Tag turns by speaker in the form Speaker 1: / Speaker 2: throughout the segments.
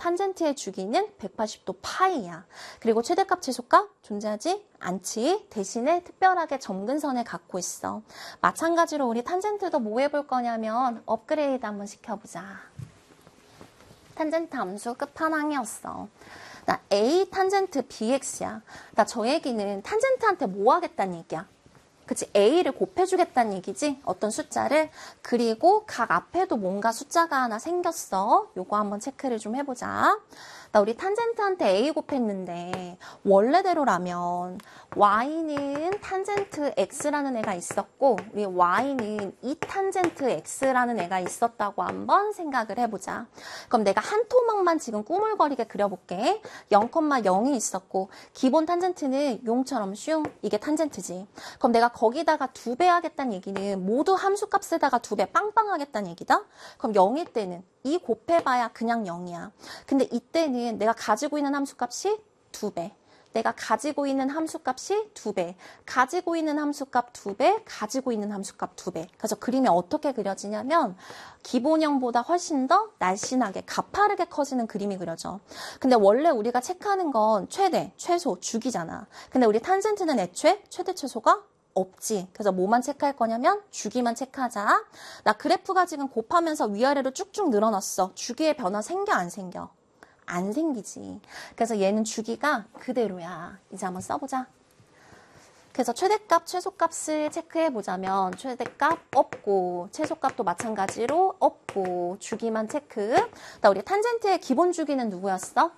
Speaker 1: 탄젠트의 주기는 180도 파이야. 그리고 최대값 최소값 존재하지 않지. 대신에 특별하게 점근선을 갖고 있어. 마찬가지로 우리 탄젠트도 뭐 해볼 거냐면 업그레이드 한번 시켜보자. 탄젠트 함수 끝판왕이었어. 나 A 탄젠트 BX야. 나 저 얘기는 탄젠트한테 뭐 하겠다는 얘기야? 그치, A를 곱해주겠다는 얘기지? 어떤 숫자를. 그리고 각 앞에도 뭔가 숫자가 하나 생겼어. 요거 한번 체크를 좀 해보자. 나 우리 탄젠트한테 A 곱했는데 원래대로라면 Y는 탄젠트 X라는 애가 있었고 우리 Y는 2탄젠트 X라는 애가 있었다고 한번 생각을 해보자. 그럼 내가 한 토막만 지금 꾸물거리게 그려볼게. 0,0이 있었고 기본 탄젠트는 용처럼 슝 이게 탄젠트지. 그럼 내가 거기다가 2배 하겠다는 얘기는 모두 함수값에다가 2배 빵빵 하겠다는 얘기다. 그럼 0일 때는 이 곱해봐야 그냥 0이야. 근데 이때는 내가 가지고 있는 함수값이 2배. 내가 가지고 있는 함수값이 2배. 가지고 있는 함수값 2배. 가지고 있는 함수값 2배. 그래서 그림이 어떻게 그려지냐면 기본형보다 훨씬 더 날씬하게 가파르게 커지는 그림이 그려져. 근데 원래 우리가 체크하는 건 최대, 최소, 주기잖아. 근데 우리 탄젠트는 애초에 최대, 최소가 없지. 그래서 뭐만 체크할 거냐면 주기만 체크하자. 나 그래프가 지금 곱하면서 위아래로 쭉쭉 늘어났어. 주기의 변화 생겨 안 생겨? 안 생기지. 그래서 얘는 주기가 그대로야. 이제 한번 써보자. 그래서 최대값, 최소값을 체크해보자면 최대값 없고 최소값도 마찬가지로 없고 주기만 체크. 나 우리 탄젠트의 기본 주기는 누구였어?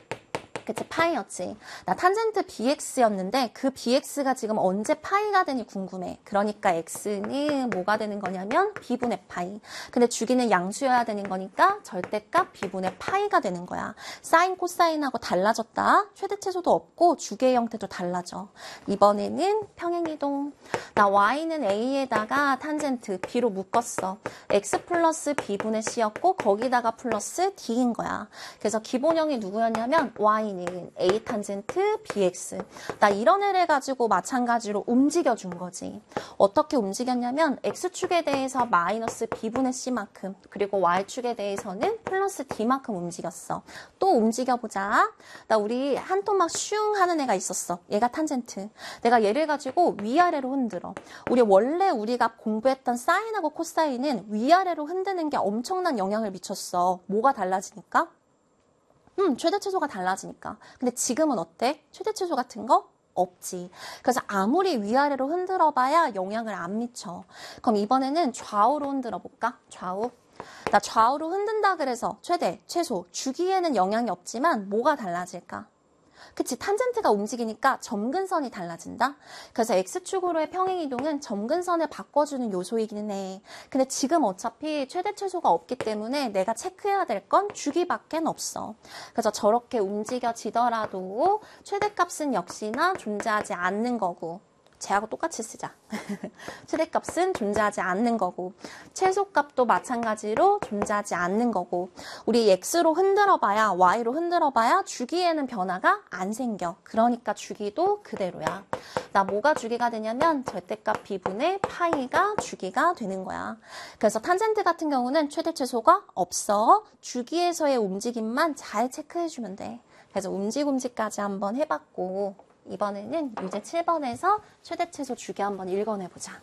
Speaker 1: 그치, 파이였지. 나 탄젠트 BX였는데 그 BX가 지금 언제 파이가 되니 궁금해. 그러니까 X는 뭐가 되는 거냐면 B분의 파이. 근데 주기는 양수여야 되는 거니까 절대값 B분의 파이가 되는 거야. 사인, 코사인하고 달라졌다. 최대, 최소도 없고 주기의 형태도 달라져. 이번에는 평행이동. 나 Y는 A에다가 탄젠트 B로 묶었어. X 플러스 B분의 C였고 거기다가 플러스 D인 거야. 그래서 기본형이 누구였냐면 Y는 A 탄젠트 BX. 나 이런 애를 가지고 마찬가지로 움직여준 거지. 어떻게 움직였냐면 X축에 대해서 마이너스 B분의 C만큼 그리고 Y축에 대해서는 플러스 D만큼 움직였어. 또 움직여보자. 나 우리 한 토막 슝 하는 애가 있었어. 얘가 탄젠트. 내가 얘를 가지고 위아래로 흔들어. 원래 우리가 공부했던 사인하고 코사인은 위아래로 흔드는 게 엄청난 영향을 미쳤어. 뭐가 달라지니까? 최대 최소가 달라지니까. 근데 지금은 어때? 최대 최소 같은 거 없지. 그래서 아무리 위아래로 흔들어 봐야 영향을 안 미쳐. 그럼 이번에는 좌우로 흔들어 볼까? 좌우. 나 좌우로 흔든다 그래서 최대, 최소, 주기에는 영향이 없지만 뭐가 달라질까? 그치, 탄젠트가 움직이니까 점근선이 달라진다. 그래서 X축으로의 평행이동은 점근선을 바꿔주는 요소이기는 해. 근데 지금 어차피 최대 최소가 없기 때문에 내가 체크해야 될 건 주기밖에 없어. 그래서 저렇게 움직여지더라도 최대값은 역시나 존재하지 않는 거고 쟤하고 똑같이 쓰자. 최대값은 존재하지 않는 거고 최소값도 마찬가지로 존재하지 않는 거고 우리 X로 흔들어봐야 Y로 흔들어봐야 주기에는 변화가 안 생겨. 그러니까 주기도 그대로야. 나 뭐가 주기가 되냐면 절대값 B분의 파이가 주기가 되는 거야. 그래서 탄젠트 같은 경우는 최대 최소가 없어. 주기에서의 움직임만 잘 체크해주면 돼. 그래서 움직까지 한번 해봤고 이번에는 문제 7번에서 최대 최소 주기 한번 읽어내보자.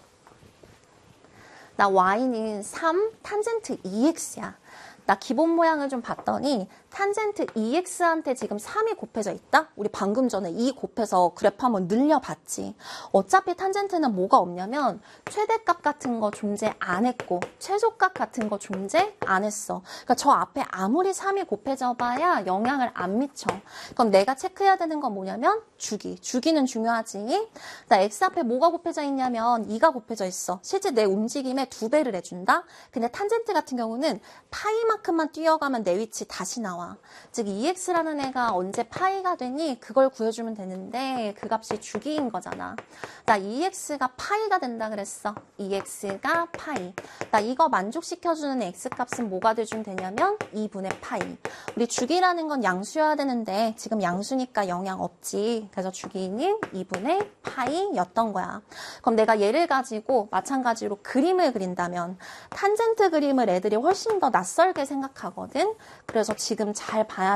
Speaker 1: 나 Y는 3 탄젠트 2X야. 나 기본 모양을 좀 봤더니 탄젠트 2x한테 지금 3이 곱해져 있다? 우리 방금 전에 2 곱해서 그래프 한번 늘려봤지. 어차피 탄젠트는 뭐가 없냐면 최대값 같은 거 존재 안 했고 최소값 같은 거 존재 안 했어. 그러니까 저 앞에 아무리 3이 곱해져 봐야 영향을 안 미쳐. 그럼 내가 체크해야 되는 건 뭐냐면 주기. 주기는 중요하지. 나 x 앞에 뭐가 곱해져 있냐면 2가 곱해져 있어. 실제 내 움직임에 2배를 해준다? 근데 탄젠트 같은 경우는 파이만큼만 뛰어가면 내 위치 다시 나와. 즉 2x라는 애가 언제 파이가 되니 그걸 구해주면 되는데 그 값이 주기인 거잖아. 나 2x가 파이가 된다 그랬어. 2x가 파이. 나 이거 만족시켜주는 x값은 뭐가 돼주면 되냐면 2분의 파이. 우리 주기라는 건 양수여야 되는데 지금 양수니까 영향 없지. 그래서 주기는 2분의 파이였던 거야. 그럼 내가 얘를 가지고 마찬가지로 그림을 그린다면 탄젠트 그림을 애들이 훨씬 더 낯설게 생각하거든. 그래서 지금 잘 봐야